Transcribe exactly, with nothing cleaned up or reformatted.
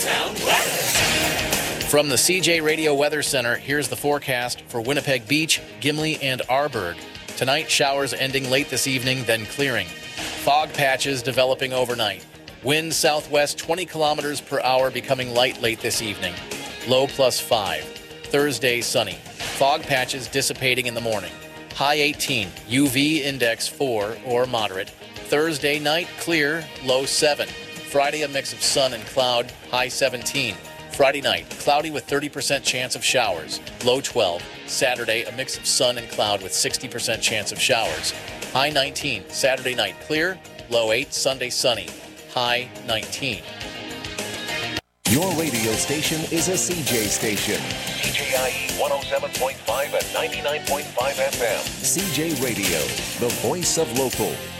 Town weather. From the C J Radio Weather Center, here's the forecast for Winnipeg Beach, Gimli, and Arborg. Tonight, showers ending late this evening, then clearing. Fog patches developing overnight. Wind southwest twenty kilometers per hour, becoming light late this evening. Low plus five. Thursday, sunny. Fog patches dissipating in the morning. High eighteen. U V index four or moderate. Thursday night, clear. Low seven. Friday, a mix of sun and cloud. High seventeen. Friday night, cloudy with thirty percent chance of showers. Low twelve. Saturday, a mix of sun and cloud with sixty percent chance of showers. High nineteen. Saturday night, clear. Low eight. Sunday, sunny. High nineteen. Your radio station is a C J station. C J I E one oh seven point five and ninety-nine point five F M. C J Radio, the voice of local.